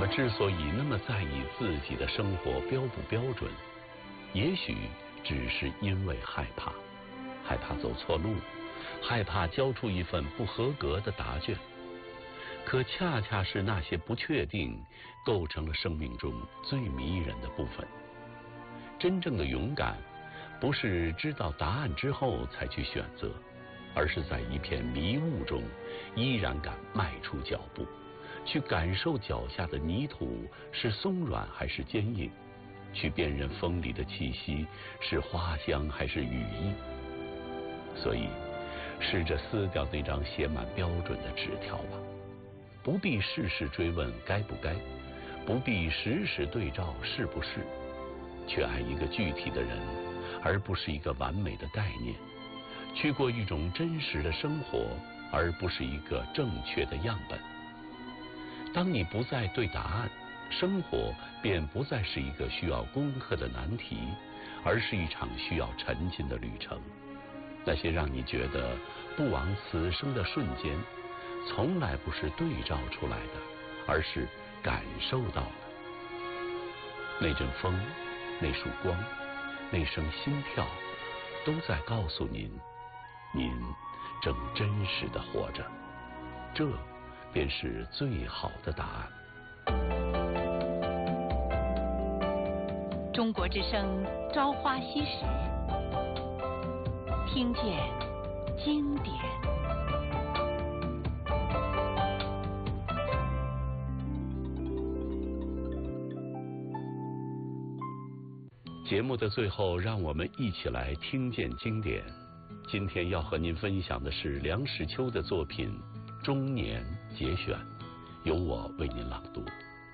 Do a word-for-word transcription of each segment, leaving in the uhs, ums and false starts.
们之所以那么在意自己的生活标不标准，也许只是因为害怕，害怕走错路，害怕交出一份不合格的答卷。可恰恰是那些不确定，构成了生命中最迷人的部分。真正的勇敢，不是知道答案之后才去选择，而是在一片迷雾中，依然敢迈出脚步，去感受脚下的泥土是松软还是坚硬，去辨认风里的气息是花香还是羽翼。所以，试着撕掉那张写满标准的纸条吧。不必事事追问该不该，不必时时对照是不是，去爱一个具体的人，而不是一个完美的概念，去过一种真实的生活，而不是一个正确的样本。当你不再对答案，生活便不再是一个需要攻克的难题，而是一场需要沉浸的旅程。那些让你觉得不枉此生的瞬间，从来不是对照出来的，而是感受到的。那阵风，那束光，那声心跳，都在告诉您，您正真实的活着。这便是最好的答案。 中国之声《朝花夕拾》，听见经典。 节目的最后，让我们一起来听见经典。今天要和您分享的是梁实秋的作品《中年节选》，由我为您朗读。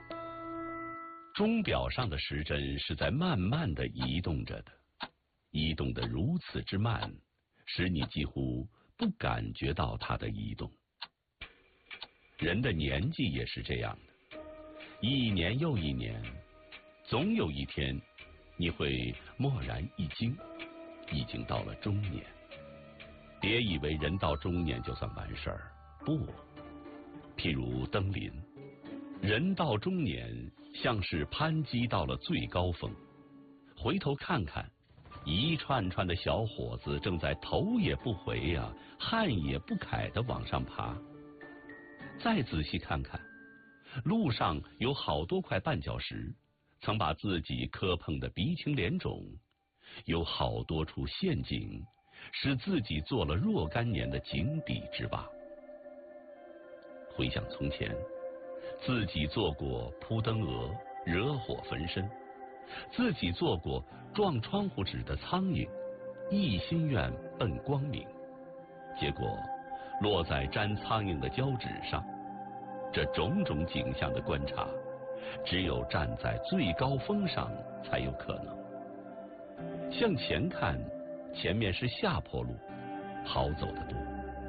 钟表上的时针是在慢慢地移动着的，移动得如此之慢，使你几乎不感觉到它的移动。人的年纪也是这样的，一年又一年，总有一天你会蓦然一惊，已经到了中年。别以为人到中年就算完事儿，不。譬如登临，人到中年像是攀击到了最高峰，回头看看，一串串的小伙子正在头也不回啊，汗也不揩的往上爬。再仔细看看，路上有好多块绊脚石，曾把自己磕碰得鼻青脸肿，有好多处陷阱，使自己做了若干年的井底之蛙。回想从前，自己做过扑灯蛾，惹火焚身；自己做过撞窗户纸的苍蝇，一心愿奔光明，结果落在沾苍蝇的胶纸上。这种种景象的观察，只有站在最高峰上才有可能。向前看，前面是下坡路，好走得多。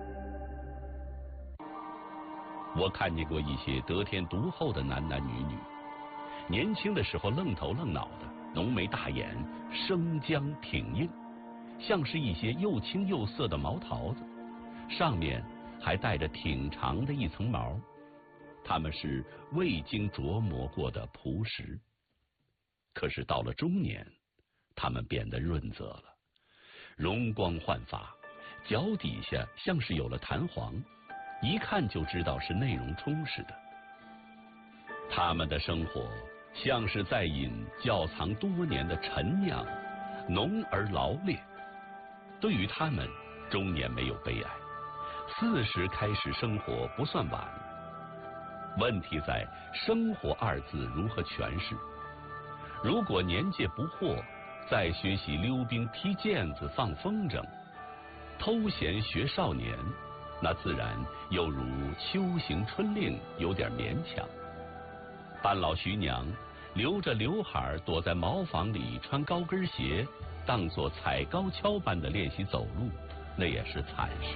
我看见过一些得天独厚的男男女女，年轻的时候愣头愣脑的，浓眉大眼，生姜挺硬，像是一些又青又涩的毛桃子，上面还带着挺长的一层毛。他们是未经琢磨过的朴实。可是到了中年，他们变得润泽了，容光焕发，脚底下像是有了弹簧，一看就知道是内容充实的。他们的生活像是在饮窖藏多年的陈酿，浓而劳烈。对于他们，中年没有悲哀，四十开始生活不算晚。问题在生活二字如何诠释。如果年届不惑，再学习溜冰、踢毽子、放风筝，偷闲学少年，那自然又如秋行春令，有点勉强。半老徐娘留着刘海躲在茅房里穿高跟鞋，当作踩高跷般的练习走路，那也是惨事。